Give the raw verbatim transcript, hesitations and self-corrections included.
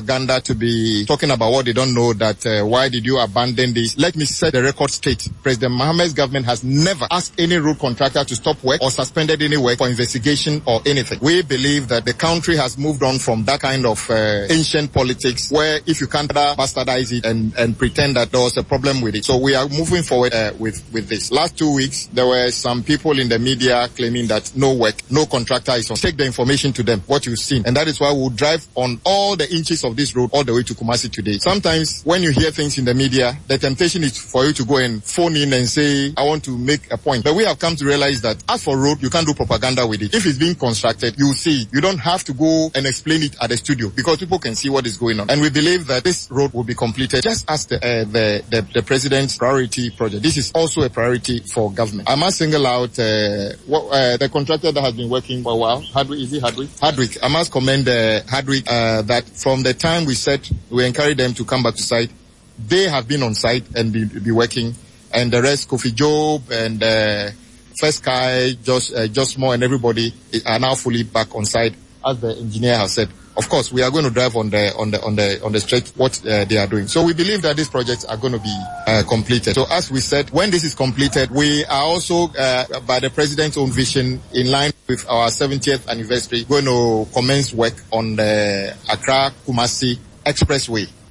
propaganda to be talking about what they don't know, that uh, why did you abandon this? Let me set the record straight. President Mohammed's government has never asked any road contractor to stop work or suspended any work for investigation or anything. We believe that the country has moved on from that kind of uh, ancient politics where if you can't bastardize it and, and pretend that there was a problem with it. So we are moving forward uh, with, with this. Last two weeks, there were some people in the media claiming that no work, no contractor is on. Take the information to them, what you've seen. And that is why we'll drive on all the inches of this road all the way to Kumasi today. Sometimes when you hear things in the media, the temptation is for you to go and phone in and say, I want to make a point. But we have come to realize that as for road, you can't do propaganda with it. If it's being constructed, you will see. You don't have to go and explain it at the studio because people can see what is going on. And we believe that this road will be completed just as the, uh, the, the, the president's priority project. This is also a priority for government. I must single out uh, what, uh, the contractor that has been working for a while. Hardwick, is it Hardwick? Hardwick. I must commend uh, Hardwick uh, that from the time we said we encourage them to come back to site, they have been on site and be, be working. And the rest, Kofi Job and uh, First Sky, Josh, uh, Josh Moore and everybody are now fully back on site, as the engineer has said. Of course, we are going to drive on the on the on the on the straight what uh, they are doing. So we believe that these projects are going to be uh, completed. So as we said, when this is completed, we are also uh, by the president's own vision, in line with our seventieth anniversary, going to commence work on the Accra Kumasi Expressway.